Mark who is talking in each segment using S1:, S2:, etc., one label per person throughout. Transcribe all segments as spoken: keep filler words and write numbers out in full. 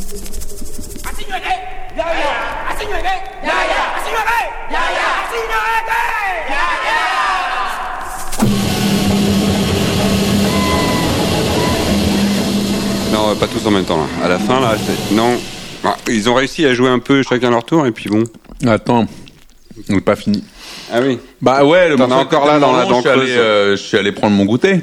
S1: Non, pas tous en même temps là. À la fin là, c'est... non. Ah, ils ont réussi à jouer un peu chacun leur tour et puis bon.
S2: Attends, on n'est pas fini.
S1: Ah oui.
S2: Bah ouais, le
S1: T'en as encore là dans la dent
S2: je suis allé,
S1: creuse.
S2: euh, je suis allé prendre mon goûter.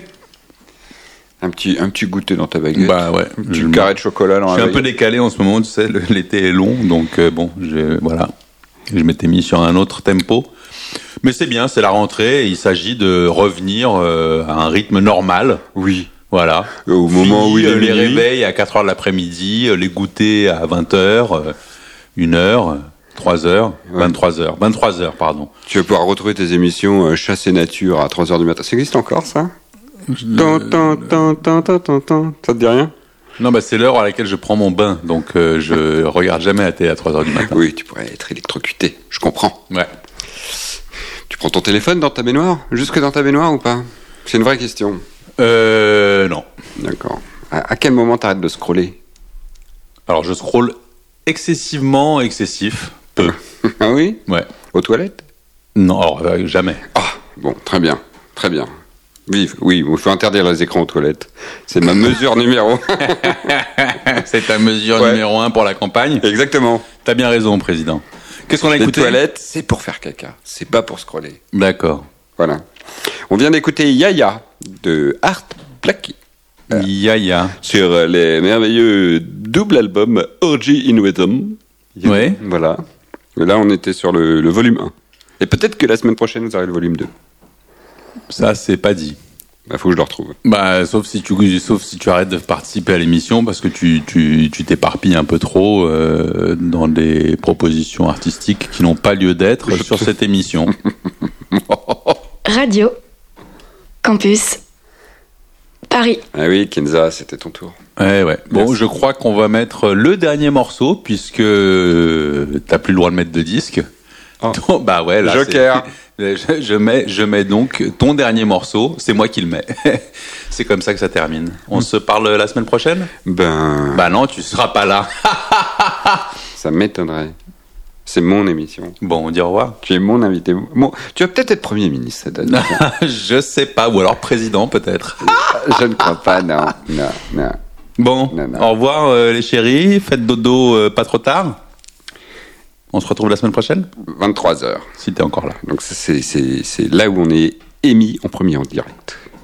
S1: Un petit, un petit goûter dans ta baguette.
S2: Bah ouais.
S1: Un petit
S2: Je
S1: carré de chocolat dans
S2: Je
S1: la
S2: suis un peu
S1: baguette.
S2: décalé en ce moment, tu sais, le- l'été est long, donc euh, bon, je, voilà. Je m'étais mis sur un autre tempo. Mais c'est bien, c'est la rentrée, et il s'agit de revenir euh, à un rythme normal.
S1: Oui.
S2: Voilà.
S1: Au moment où il est
S2: euh, les
S1: minuit.
S2: réveils à quatre heures de l'après-midi, euh, les goûters à vingt heures, euh, une heure, euh, trois heures,
S1: Ouais.
S2: vingt-trois heures, vingt-trois heures, pardon.
S1: Tu vas pouvoir retrouver tes émissions euh, Chasse et Nature à trois heures du matin. Ça existe encore ça Tan, tan, tan, tan, tan, tan, tan. Ça te dit rien?
S2: Non, bah c'est l'heure à laquelle je prends mon bain, donc euh, je regarde jamais la télé à trois heures du matin.
S1: Oui, tu pourrais être électrocuté, je comprends.
S2: Ouais.
S1: Tu prends ton téléphone dans ta baignoire? Jusque dans ta baignoire ou pas? C'est une vraie question.
S2: Euh, non.
S1: D'accord. À, à quel moment t'arrêtes de scroller?
S2: Alors je scrolle excessivement excessif. Peu.
S1: Ah oui?
S2: Ouais.
S1: Aux toilettes?
S2: Non, alors, euh, jamais.
S1: Ah, bon, très bien, très bien. Vive, oui, il faut interdire les écrans aux toilettes. C'est ma mesure numéro.
S2: C'est ta mesure
S1: Ouais.
S2: numéro un pour la campagne.
S1: Exactement.
S2: T'as bien raison, président. Qu'est-ce qu'on a
S1: Les
S2: écouté?
S1: toilettes, c'est pour faire caca. C'est pas pour scroller.
S2: D'accord.
S1: Voilà. On vient d'écouter Yaya de Art Blakey
S2: Yaya.
S1: sur euh, les merveilleux double albums Orgy in Rhythm.
S2: Ouais.
S1: Voilà. Et là, on était sur le, le volume un. Et peut-être que la semaine prochaine, vous aurez le volume deux.
S2: Ça, c'est pas dit.
S1: Bah, faut que je le retrouve.
S2: Bah, sauf si tu, sauf si tu arrêtes de participer à l'émission parce que tu, tu, tu t'éparpilles un peu trop euh, dans des propositions artistiques qui n'ont pas lieu d'être sur cette émission.
S3: Radio Campus Paris.
S1: Ah oui, Kenza, c'était ton tour.
S2: Ouais, ouais. Bon,
S1: Merci.
S2: je crois qu'on va mettre le dernier morceau puisque euh, t'as plus le droit de mettre de disque.
S1: Oh.
S2: Donc, bah ouais, là.
S1: Joker.
S2: c'est- Je, je mets, je mets donc ton dernier morceau. C'est moi qui le mets. C'est comme ça que ça termine. On se parle la semaine prochaine?
S1: Ben,
S2: Bah non, tu seras pas là.
S1: ça m'étonnerait. C'est mon émission.
S2: Bon, on dit au revoir.
S1: Tu es mon invité. Bon, tu vas peut-être être Premier ministre cette année.
S2: Je sais pas, ou alors président peut-être.
S1: Je ne crois pas, non. Non, non.
S2: Bon,
S1: Non, non.
S2: au revoir euh, les chéris. Faites dodo euh, pas trop tard. On se retrouve la semaine prochaine,
S1: vingt-trois heures.
S2: si t'es encore là.
S1: Donc c'est, c'est, c'est là où on est émis en premier en direct.